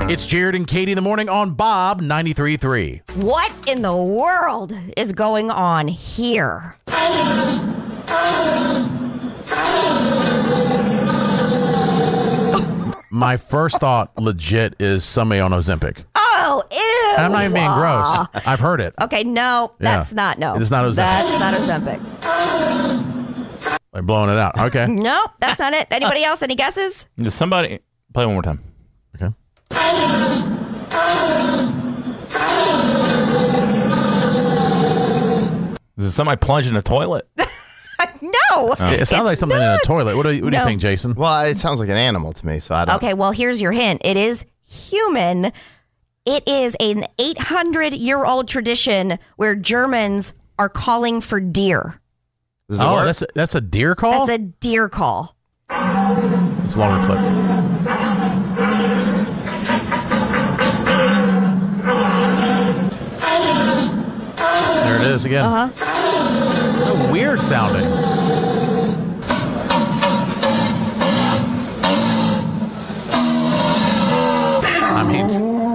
It's Jared and Katie in the morning on Bob 93.3. What in the world is going on here? My first thought, legit, is somebody on Ozempic. Oh, ew. I'm not even being gross. I've heard it. Okay, no, that's not, no. It's not Ozempic. That's not Ozempic. They're blowing it out. Okay. No, that's not it. Anybody else? Any guesses? Does somebody play one more time? Okay. Is it somebody plunged in a toilet? No. It sounds like something in a toilet. What do you think, Jason? Well, it sounds like an animal to me, so I don't. Okay, well, here's your hint. It is human. It is an 800-year-old tradition where Germans are calling for deer. Does it work? That's a deer call? That's a deer call. It's a longer clip. There it is again. Uh-huh. So weird sounding. I mean,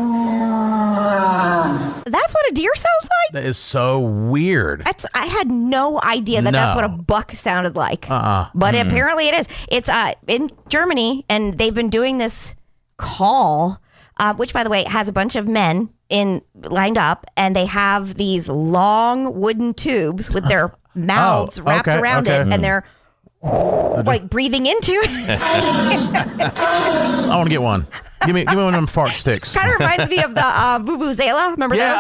That's what a deer sounds like? that is so weird. I had no idea that that's No. what a buck sounded like. But apparently it is. It's in Germany, and they've been doing this call, which, by the way, has a bunch of men lined up, and they have these long wooden tubes with their mouths wrapped around it, and they're like breathing into it. I want to get one. Give me one of them fart sticks. Kind of reminds me of the Vuvuzela. Remember those?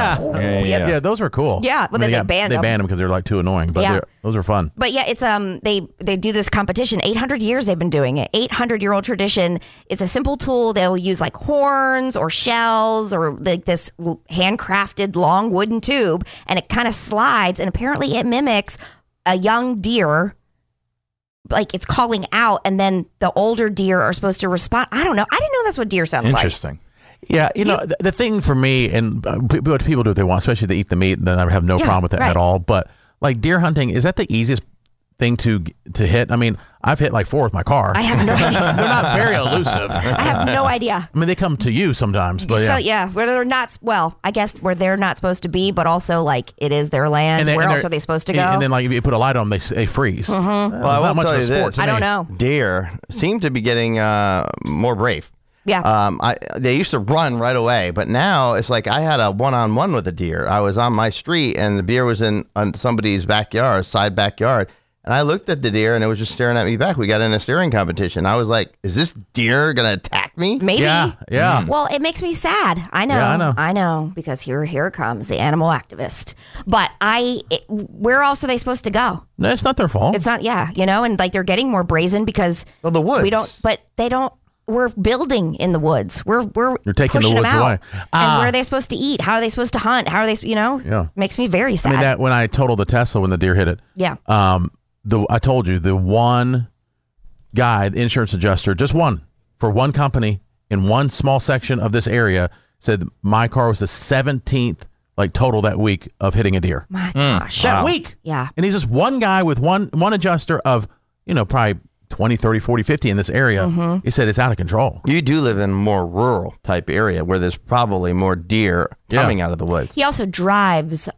Yeah, those were cool. Yeah, but then they banned them. They banned them because they were like too annoying. But those are fun. But yeah, it's they do this competition. 800 years they've been doing it. 800-year-old tradition. It's a simple tool. They'll use like horns or shells or like this handcrafted long wooden tube, and it kind of slides. And apparently, it mimics a young deer. Like it's calling out, and then the older deer are supposed to respond. I don't know. I didn't know that's what deer sounded like. Interesting. Yeah, the thing for me, and what people do what they want, especially if they eat the meat, then I have no problem with that at all. But like deer hunting, is that the easiest thing to hit? I mean, I've hit like 4 with my car. I have no idea. They're not very elusive. I have no idea. I mean, they come to you sometimes, but So yeah, where they're not. Well, I guess where they're not supposed to be, but also like it is their land. Where else are they supposed to go? And then like if you put a light on them, they freeze. Well, I will tell you this. I don't know. Deer seem to be getting more brave. Yeah. They used to run right away, but now it's like I had a one-on-one with a deer. I was on my street, and the deer was on somebody's backyard, side backyard. And I looked at the deer, and it was just staring at me back. We got in a steering competition. I was like, is this deer going to attack me? Maybe. Yeah. Well, it makes me sad. I know. Yeah, I know. Because here it comes, the animal activist. But where else are they supposed to go? No, it's not their fault. It's not, and like they're getting more brazen because the woods. We're building in the woods. We're You're taking pushing the woods them out. away. And where are they supposed to eat? How are they supposed to hunt? How are they, makes me very sad. I mean, that when I totaled the Tesla when the deer hit it. Yeah. I told you the one guy, the insurance adjuster, just one for one company in one small section of this area said my car was the 17th like total that week of hitting a deer. My gosh. That week. Yeah. And he's just one guy with one adjuster of, probably 20, 30, 40, 50 in this area. He said it's out of control. You do live in a more rural type area where there's probably more deer coming out of the woods. He also drives